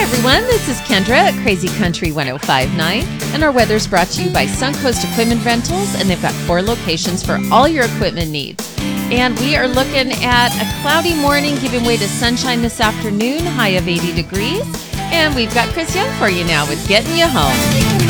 everyone, this is Kendra at Crazy Country 105.9, and our weather's brought to you by Suncoast Equipment Rentals, and they've got 4 locations for all your equipment needs. And we are looking at a cloudy morning giving way to sunshine this afternoon, high of 80 degrees. And we've got Chris Young for you now with Getting You Home.